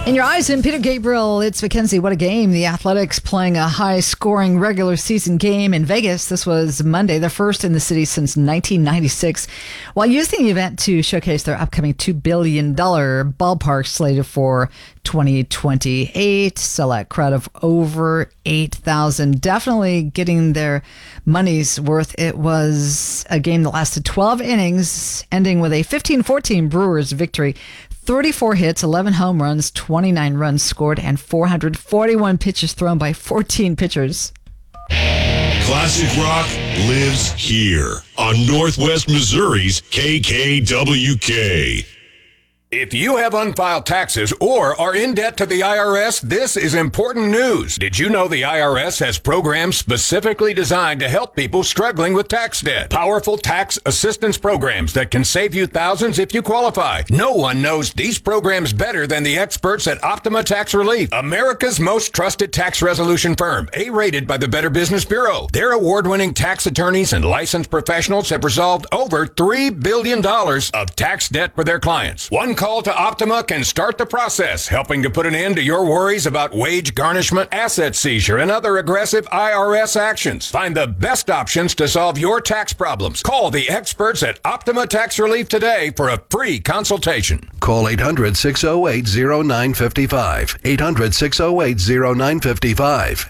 In your eyes, and Peter Gabriel, it's Mackenzie. What a game. The Athletics playing a high-scoring regular season game in Vegas. This was Monday, the first in the city since 1996, while using the event to showcase their upcoming $2 billion ballpark slated for 2028. Select crowd of over 8,000. Definitely getting their money's worth. It was a game that lasted 12 innings, ending with a 15-14 Brewers victory. 34 hits, 11 home runs, 29 runs scored, and 441 pitches thrown by 14 pitchers. Classic rock lives here on Northwest Missouri's KKWK. If you have unfiled taxes or are in debt to the IRS, this is important news. Did you know the IRS has programs specifically designed to help people struggling with tax debt? Powerful tax assistance programs that can save you thousands if you qualify. No one knows these programs better than the experts at Optima Tax Relief, America's most trusted tax resolution firm, A-rated by the Better Business Bureau. Their award-winning tax attorneys and licensed professionals have resolved over $3 billion of tax debt for their clients. One call to Optima can start the process, helping to put an end to your worries about wage garnishment, asset seizure, and other aggressive IRS actions. Find the best options to solve your tax problems. Call the experts at Optima Tax Relief today for a free consultation. Call 800-608-0955. 800-608-0955.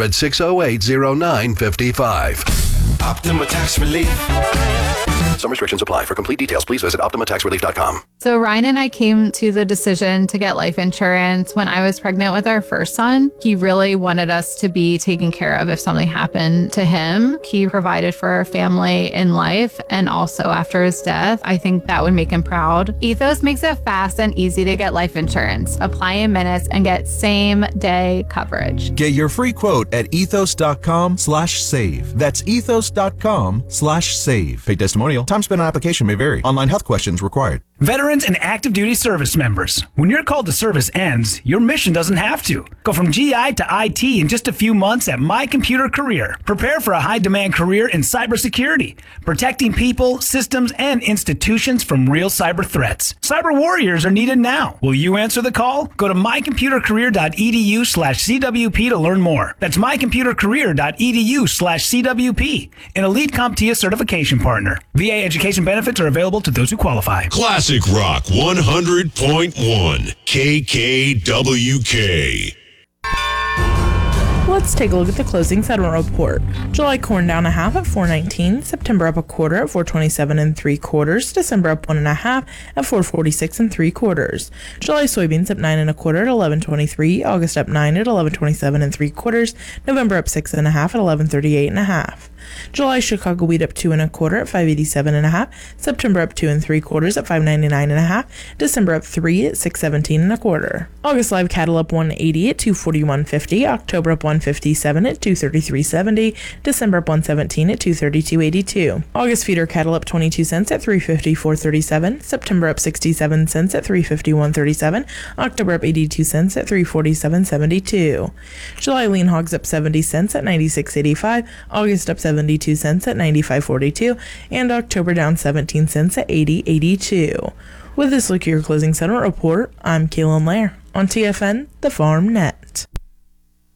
800-608-0955. Optima Tax Relief. Some restrictions apply. For complete details, please visit OptimaTaxRelief.com. So Ryan and I came to the decision to get life insurance when I was pregnant with our first son. He really wanted us to be taken care of if something happened to him. He provided for our family in life and also after his death. I think that would make him proud. Ethos makes it fast and easy to get life insurance. Apply in minutes and get same-day coverage. Get your free quote at ethos.com/save. That's ethos.com/save. Paid testimonial. Time spent on application may vary. Online health questions required. Veterans and active duty service members. When your call to service ends, your mission doesn't have to. Go from GI to IT in just a few months at My Computer Career. Prepare for a high-demand career in cybersecurity, protecting people, systems, and institutions from real cyber threats. Cyber warriors are needed now. Will you answer the call? Go to mycomputercareer.edu/CWP to learn more. That's mycomputercareer.edu/CWP, an elite CompTIA certification partner. VA education benefits are available to those who qualify. Classic Rock 100.1 KKWK. Let's take a look at the closing settlement report. July corn down a half at $4.19, September up a quarter at $4.27 3/4, December up 1 1/2 at $4.46 3/4. July soybeans up 9 1/4 at $11.23, August up 9 at $11.27 3/4, November up 6 1/2 at $11.38 1/2. July Chicago wheat up 2 1/4 at $5.87 1/2, September up 2 3/4 at $5.99 1/2, December up 3 at $6.17 1/4. August live cattle up 180 at $241.50, October up 157 at $233.70, December up 117 at $232.82. August feeder cattle up 22 cents at $354.37, September up 67 cents at $351.37, October up 82 cents at $347.72. July lean hogs up 70 cents at $96.85, August up 72 cents at $95.42, and October down 17 cents at $80.82. With this look at your closing settlement report, I'm Kaylin Lair on TFN, the Farm Net.